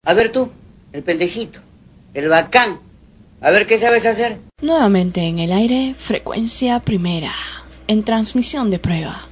A ver tú, el pendejito, el bacán. A ver qué sabes hacer. Nuevamente en el aire, frecuencia primera, en transmisión de prueba.